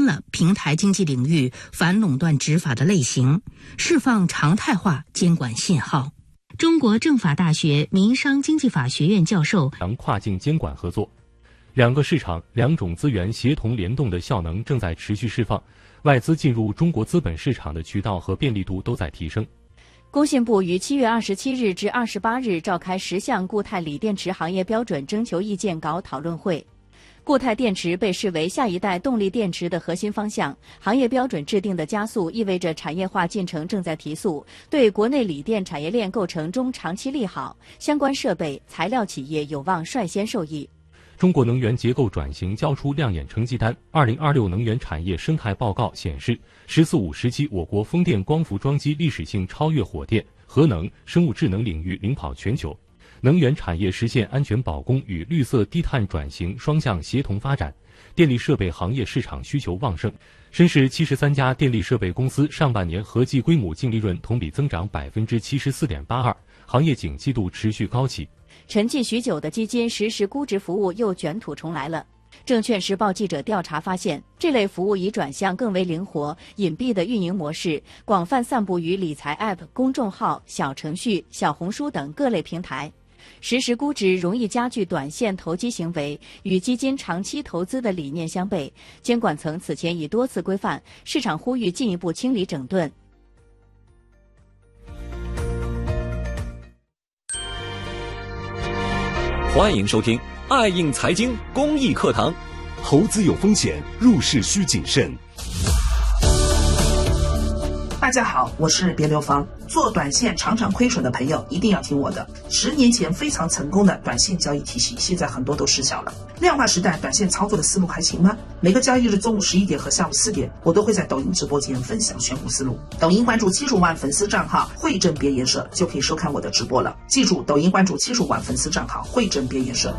了平台经济领域反垄断执法的类型，释放常态化监管信号。中国政法大学民商经济法学院教授跨境监管合作，两个市场、两种资源协同联动的效能正在持续释放，外资进入中国资本市场的渠道和便利度都在提升。 工信部于7月27日至28日召开10项固态锂电池行业标准征求意见稿讨论会。固态电池被视为下一代动力电池的核心方向，行业标准制定的加速意味着产业化进程正在提速，对国内锂电产业链构成中长期利好，相关设备、材料企业有望率先受益。 中国能源结构转型交出亮眼成绩单。2026能源产业生态报告显示，“十四五”时期我国风电光伏装机历史性超越火电、核能、生物智能领域领跑全球。能源产业实现安全保供与绿色低碳转型双向协同发展，电力设备行业市场需求旺盛。深市73家电力设备公司上半年合计规模净利润同比增长74.82%，行业景气度持续高企。 沉寂许久的基金实时估值服务又卷土重来了。证券时报记者调查发现，这类服务已转向更为灵活、隐蔽的运营模式，广泛散布于理财 App、公众号、小程序、小红书等各类平台。实时估值容易加剧短线投机行为，与基金长期投资的理念相悖。监管层此前已多次规范，市场呼吁进一步清理整顿。 欢迎收听爱应财经公益课堂。 投资有风险，入市需谨慎。 大家好，我是别流芳。做短线常常亏损的朋友一定要听我的。10年前非常成功的短线交易体系，现在很多都失效了。量化时代短线操作的思路还行吗？每个交易日中午11点和下午4点，我都会在抖音直播间分享选股思路。抖音关注75万粉丝账号汇正别研社就可以收看我的直播了。记住，抖音关注75万粉丝账号汇正别研社。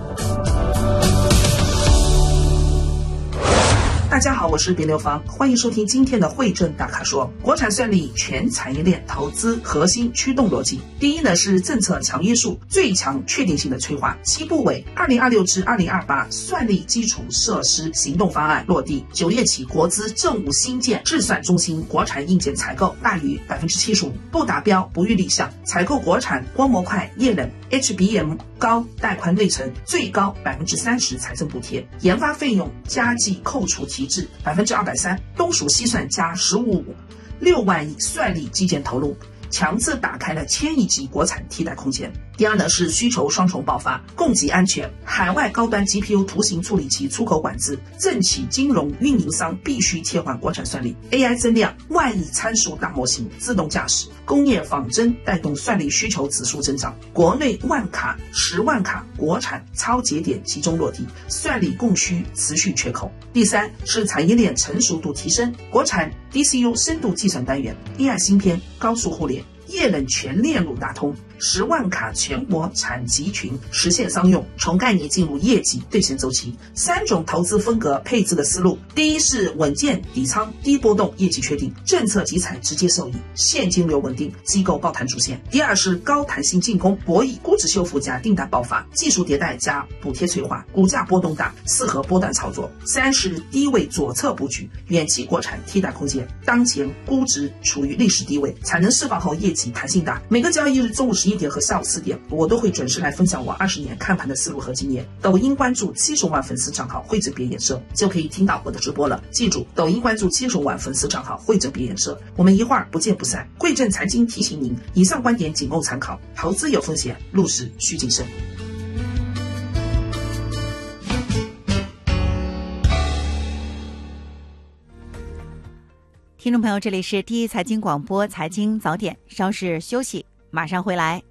大家好，我是别流芳，欢迎收听今天的汇正大咖说。国产算力全产业链投资核心驱动逻辑，第一呢是政策强约束，最强确定性的催化。7部委2026至2028算力基础设施行动方案落地，9月起国资政务新建智算中心国产硬件采购大于75%，不达标不予立项。采购国产光模块、液冷、HBM 高带宽内存最高30%财政补贴，研发费用加计扣除提质230%，东数西算加15.6万亿算力基建投入，强制打开了1000亿级国产替代空间。第二呢是需求双重爆发，供给安全，海外高端 GPU 图形处理器出口管制，政企金融运营商必须切换国产算力。AI 增量，万亿参数大模型，自动驾驶，工业仿真带动算力需求指数增长。国内万卡、10万卡国产超节点集中落地，算力供需持续缺口。第三是产业链成熟度提升，国产 DCU 深度计算单元、AI 芯片、高速互联、液冷全链路打通，10万卡全国产集群实现商用，从概念进入业绩兑现周期。3种投资风格配置的思路，第一是稳健底仓低波动业绩确定，政策集采直接受益，现金流稳定，机构抱团主线。第二是高弹性进攻，博弈估值修复加订单爆发，技术迭代加补贴催化，股价波动大，适合波段操作。3是低位左侧布局，远期国产替代空间，当前估值处于历史低位，产能释放后业绩弹性大。每个交易日中午11点和下午4点，我都会准时来分享我20年看盘的思路和经验。抖音关注70万粉丝账号汇正别研社就可以听到我的直播了。记住，抖音关注70万粉丝账号汇正别研社，我们一会儿不见不散。汇正财经提醒您，以上观点仅供参考，投资有风险，入市需谨慎。 听众朋友，这里是第一财经广播财经早点，稍事休息，马上回来。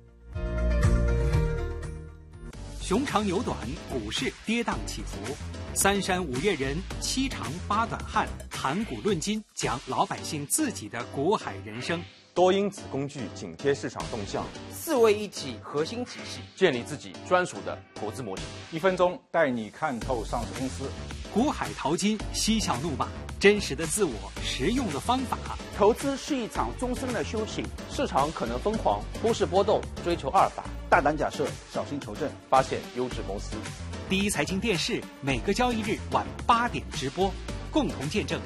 熊长牛短，股市跌宕起伏，三山五岳人，七长八短汉，谈股论金，讲老百姓自己的股海人生。 多因子工具紧贴市场动向 ，4位一体核心体系， 建立自己专属的投资模型。 1分钟带你看透上市公司， 股海淘金，嬉笑怒骂，真实的自我，实用的方法。 投资是一场终身的修行， 市场可能疯狂，忽视波动，追求阿尔法， 大胆假设，小心求证， 发现优质公司。 第一财经电视每个交易日晚8点直播，共同见证